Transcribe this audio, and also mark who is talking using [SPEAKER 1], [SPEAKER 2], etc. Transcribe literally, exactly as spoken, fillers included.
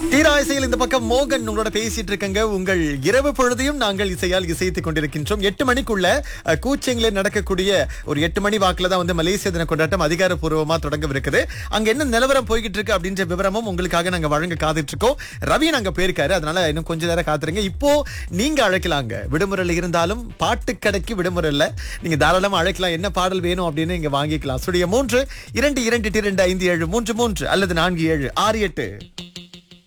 [SPEAKER 1] தீரா இசையில் இந்த பக்கம் மோகன் உங்களோட பேசிட்டு இருக்கங்க. உங்கள் இரவு பொழுதையும் நாங்கள் இசையால் இசைத்துக் கொண்டிருக்கின்றோம். எட்டு மணிக்குள்ள அஹ், கூச்செங்கில நடக்கக்கூடிய ஒரு எட்டு மணி வாக்குல தான் வந்து மலேசிய தின கொண்டாட்டம் அதிகாரப்பூர்வமா தொடங்கவிருக்குது. அங்க என்ன நிலவரம் போய்கிட்டு இருக்கு அப்படின்ற விவரமும் உங்களுக்காக நாங்க வழங்க காத்துட்டு இருக்கோம். ரவி நாங்க போயிருக்காரு, அதனால இன்னும் கொஞ்ச நேரம் காத்துருங்க. இப்போ நீங்க அழைக்கலாங்க. விடுமுறையில் இருந்தாலும் பாட்டு கடைக்கு விடுமுறை இல்ல, நீங்க தாராளமா அழைக்கலாம். என்ன பாடல் வேணும் அப்படின்னு இங்க வாங்கிக்கலாம். சுடைய மூன்று இரண்டு இரண்டு இரண்டு ஐந்து ஏழு மூன்று மூன்று அல்லது நான்கு ஏழு ஆறு எட்டு.